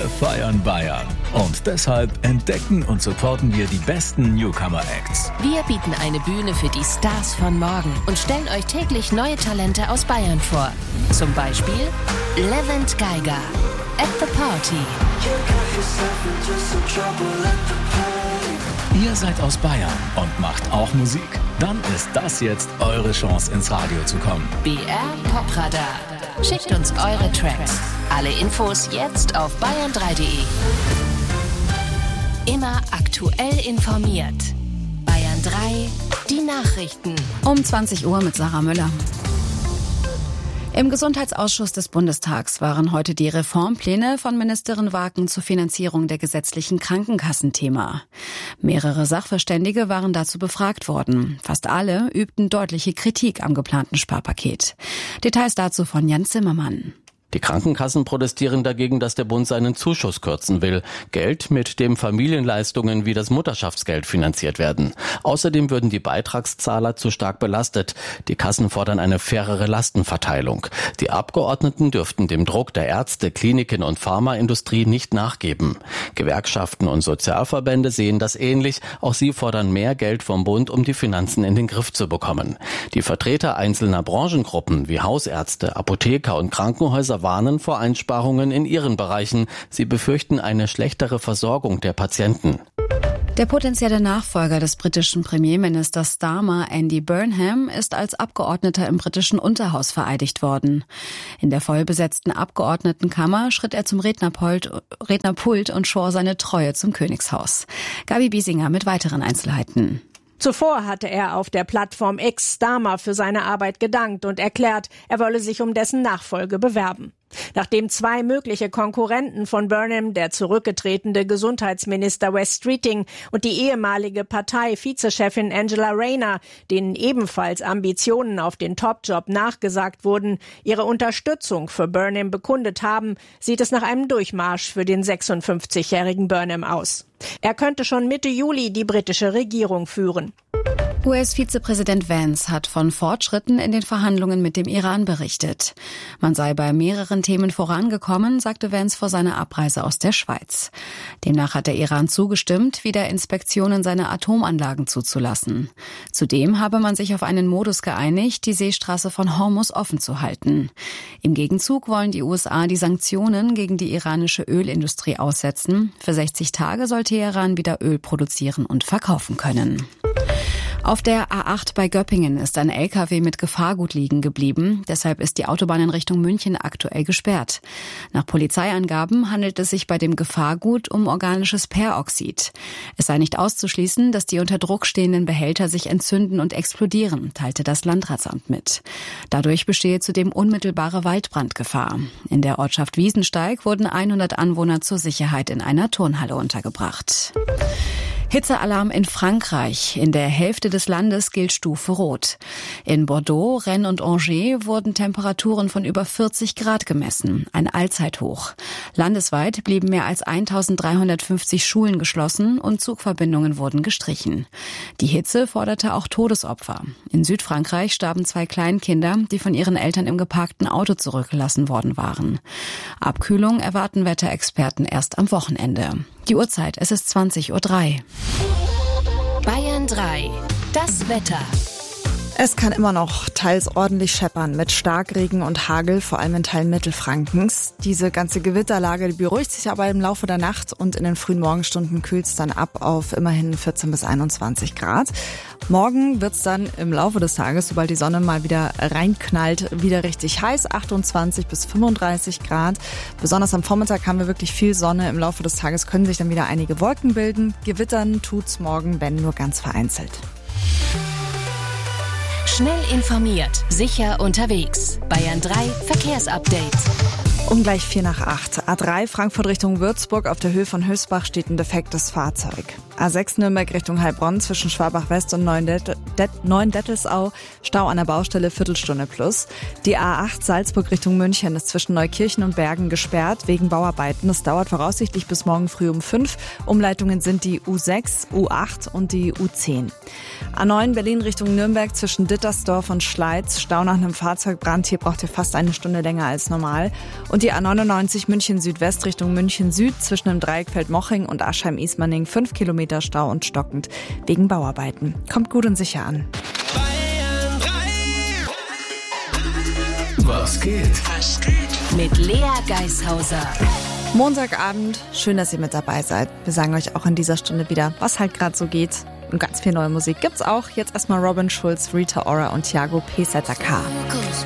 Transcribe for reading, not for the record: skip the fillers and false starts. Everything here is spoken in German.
Wir feiern Bayern. Und deshalb entdecken und supporten wir die besten Newcomer-Acts. Wir bieten eine Bühne für die Stars von morgen und stellen euch täglich neue Talente aus Bayern vor. Zum Beispiel Levent Geiger, At the Party. Ihr seid aus Bayern und macht auch Musik? Dann ist das jetzt eure Chance, ins Radio zu kommen. BR Popradar. Schickt uns eure Tracks. Alle Infos jetzt auf bayern3.de. Immer aktuell informiert. Bayern 3, die Nachrichten. Um 20 Uhr mit Sarah Müller. Im Gesundheitsausschuss des Bundestags waren heute die Reformpläne von Ministerin Waken zur Finanzierung der gesetzlichen Krankenkassen Thema. Mehrere Sachverständige waren dazu befragt worden. Fast alle übten deutliche Kritik am geplanten Sparpaket. Details dazu von Jan Zimmermann. Die Krankenkassen protestieren dagegen, dass der Bund seinen Zuschuss kürzen will. Geld, mit dem Familienleistungen wie das Mutterschaftsgeld finanziert werden. Außerdem würden die Beitragszahler zu stark belastet. Die Kassen fordern eine fairere Lastenverteilung. Die Abgeordneten dürften dem Druck der Ärzte, Kliniken und Pharmaindustrie nicht nachgeben. Gewerkschaften und Sozialverbände sehen das ähnlich. Auch sie fordern mehr Geld vom Bund, um die Finanzen in den Griff zu bekommen. Die Vertreter einzelner Branchengruppen wie Hausärzte, Apotheker und Krankenhäuser warnen vor Einsparungen in ihren Bereichen. Sie befürchten eine schlechtere Versorgung der Patienten. Der potenzielle Nachfolger des britischen Premierministers Starmer, Andy Burnham, ist als Abgeordneter im britischen Unterhaus vereidigt worden. In der vollbesetzten Abgeordnetenkammer schritt er zum Rednerpult und schwor seine Treue zum Königshaus. Gabi Biesinger mit weiteren Einzelheiten. Zuvor hatte er auf der Plattform X Starmer für seine Arbeit gedankt und erklärt, er wolle sich um dessen Nachfolge bewerben. Nachdem 2 mögliche Konkurrenten von Burnham, der zurückgetretene Gesundheitsminister Wes Streeting und die ehemalige Partei-Vizechefin Angela Rayner, denen ebenfalls Ambitionen auf den Top-Job nachgesagt wurden, ihre Unterstützung für Burnham bekundet haben, sieht es nach einem Durchmarsch für den 56-jährigen Burnham aus. Er könnte schon Mitte Juli die britische Regierung führen. US-Vizepräsident Vance hat von Fortschritten in den Verhandlungen mit dem Iran berichtet. Man sei bei mehreren Themen vorangekommen, sagte Vance vor seiner Abreise aus der Schweiz. Demnach hat der Iran zugestimmt, wieder Inspektionen seiner Atomanlagen zuzulassen. Zudem habe man sich auf einen Modus geeinigt, die Seestraße von Hormuz offen zu halten. Im Gegenzug wollen die USA die Sanktionen gegen die iranische Ölindustrie aussetzen. Für 60 Tage soll Teheran wieder Öl produzieren und verkaufen können. Auf der A8 bei Göppingen ist ein LKW mit Gefahrgut liegen geblieben. Deshalb ist die Autobahn in Richtung München aktuell gesperrt. Nach Polizeiangaben handelt es sich bei dem Gefahrgut um organisches Peroxid. Es sei nicht auszuschließen, dass die unter Druck stehenden Behälter sich entzünden und explodieren, teilte das Landratsamt mit. Dadurch bestehe zudem unmittelbare Waldbrandgefahr. In der Ortschaft Wiesensteig wurden 100 Anwohner zur Sicherheit in einer Turnhalle untergebracht. Hitzealarm in Frankreich. In der Hälfte des Landes gilt Stufe Rot. In Bordeaux, Rennes und Angers wurden Temperaturen von über 40 Grad gemessen, ein Allzeithoch. Landesweit blieben mehr als 1350 Schulen geschlossen und Zugverbindungen wurden gestrichen. Die Hitze forderte auch Todesopfer. In Südfrankreich starben 2 Kleinkinder, die von ihren Eltern im geparkten Auto zurückgelassen worden waren. Abkühlung erwarten Wetterexperten erst am Wochenende. Die Uhrzeit, es ist 20:03 Uhr. Bayern 3, das Wetter. Es kann immer noch teils ordentlich scheppern mit Starkregen und Hagel, vor allem in Teilen Mittelfrankens. Diese ganze Gewitterlage beruhigt sich aber im Laufe der Nacht und in den frühen Morgenstunden kühlt es dann ab auf immerhin 14 bis 21 Grad. Morgen wird es dann im Laufe des Tages, sobald die Sonne mal wieder reinknallt, wieder richtig heiß, 28 bis 35 Grad. Besonders am Vormittag haben wir wirklich viel Sonne. Im Laufe des Tages können sich dann wieder einige Wolken bilden. Gewittern tut's morgen, wenn nur ganz vereinzelt. Schnell informiert, sicher unterwegs. Bayern 3 Verkehrsupdate. Um gleich 7:45. A3 Frankfurt Richtung Würzburg. Auf der Höhe von Hösbach steht ein defektes Fahrzeug. A6 Nürnberg Richtung Heilbronn zwischen Schwabach-West und Neuendettelsau. Stau an der Baustelle, Viertelstunde plus. Die A8 Salzburg Richtung München ist zwischen Neukirchen und Bergen gesperrt wegen Bauarbeiten. Es dauert voraussichtlich bis morgen früh um 5. Umleitungen sind die U6, U8 und die U10. A9 Berlin Richtung Nürnberg zwischen Dittersdorf und Schleiz. Stau nach einem Fahrzeugbrand. Hier braucht ihr fast eine Stunde länger als normal. Und die A99 München Südwest Richtung München Süd zwischen dem Dreieck Feldmoching und Aschheim-Ismaning 5 Kilometer Stau und stockend wegen Bauarbeiten. Kommt gut und sicher an. Was geht? Mit Lea Geishauser. Montagabend, schön, dass ihr mit dabei seid. Wir sagen euch auch in dieser Stunde wieder, was halt gerade so geht. Und ganz viel neue Musik gibt's auch. Jetzt erstmal Robin Schulz, Rita Ora und Thiago P. K.